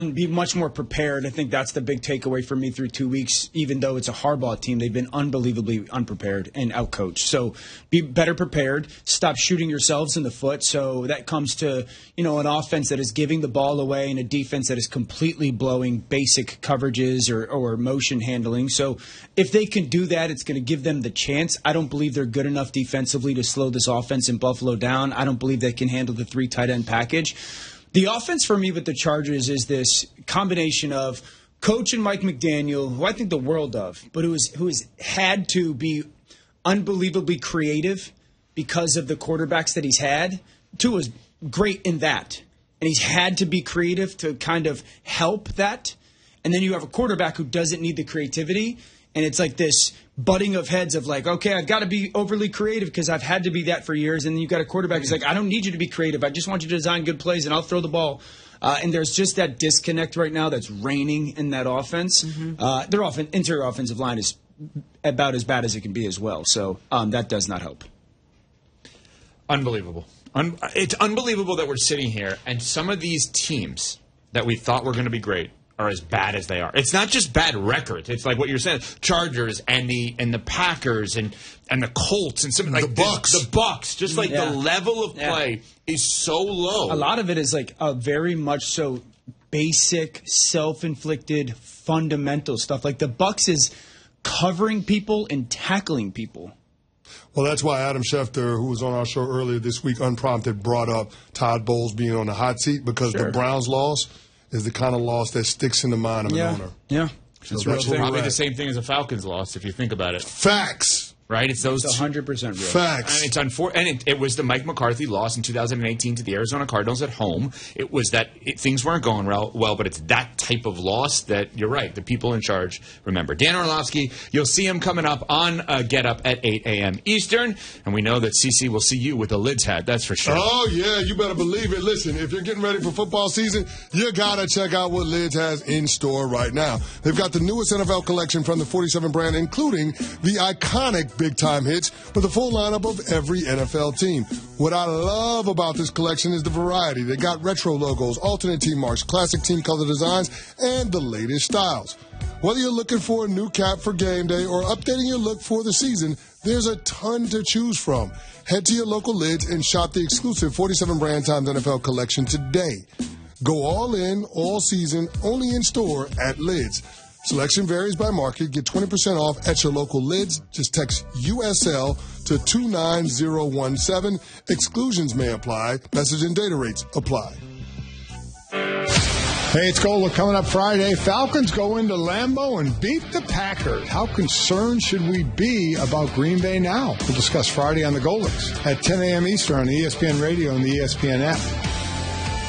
be much more prepared. I think that's the big takeaway for me through 2 weeks. Even though it's a Harbaugh team, they've been unbelievably unprepared and outcoached. So be better prepared. Stop shooting yourselves in the foot. So that comes to, an offense that is giving the ball away and a defense that is completely blowing basic coverages or motion handling. So if they can do that, it's going to give them the chance. I don't believe they're good enough defensively to slow this offense in Buffalo down. I don't believe they can handle the 3 tight end package. The offense for me with the Chargers is this combination of coach and Mike McDaniel, who I think the world of, but who has had to be unbelievably creative because of the quarterbacks that he's had. Tua is great in that, and he's had to be creative to kind of help that. And then you have a quarterback who doesn't need the creativity, and it's like this butting of heads of like, okay, I've got to be overly creative because I've had to be that for years. And then you've got a quarterback who's like, I don't need you to be creative. I just want you to design good plays, and I'll throw the ball. And there's just that disconnect right now that's reigning in that offense. Mm-hmm. Their interior offensive line is about as bad as it can be as well. So that does not help. Unbelievable. It's unbelievable that we're sitting here and some of these teams that we thought were going to be great are as bad as they are. It's not just bad records. It's like what you're saying, Chargers and the Packers and the Colts and some like the Bucks. The Bucks. Just like the level of play is so low. A lot of it is like a very much so basic, self-inflicted, fundamental stuff. Like the Bucks is covering people and tackling people. Well, that's why Adam Schefter, who was on our show earlier this week, unprompted, brought up Todd Bowles being on the hot seat because the Browns loss is the kind of loss that sticks in the mind of an owner. Yeah. So it's probably the same thing as a Falcons loss, if you think about it. Facts. Right? It's those 100% real. Facts. And it was the Mike McCarthy loss in 2018 to the Arizona Cardinals at home. It was that things weren't going well, but it's that type of loss that, you're right, the people in charge remember. Dan Orlovsky, you'll see him coming up on Get Up at 8 a.m. Eastern, and we know that CC will see you with a Lids hat, that's for sure. Oh, yeah, you better believe it. Listen, if you're getting ready for football season, you got to check out what Lids has in store right now. They've got the newest NFL collection from the 47 brand, including the iconic big-time hits with a full lineup of every NFL team. What I love about this collection is the variety. They got retro logos, alternate team marks, classic team color designs, and the latest styles. Whether you're looking for a new cap for game day or updating your look for the season, there's a ton to choose from. Head to your local Lids and shop the exclusive 47 Brand Times NFL collection today. Go all in, all season, only in store at Lids. Selection varies by market. Get 20% off at your local Lids. Just text USL to 29017. Exclusions may apply. Message and data rates apply. Hey, it's Gola coming up Friday. Falcons go into Lambeau and beat the Packers. How concerned should we be about Green Bay now? We'll discuss Friday on the Golics at 10 a.m. Eastern on ESPN Radio and the ESPN app.